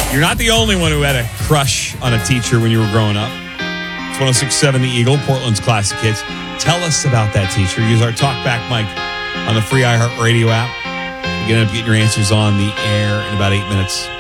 You're not the only one who had a crush on a teacher when you were growing up. It's 106.7 The Eagle, Portland's classic hits. Tell us about that teacher. Use our TalkBack mic on the free iHeartRadio app. You're going to get your answers on the air in about 8 minutes.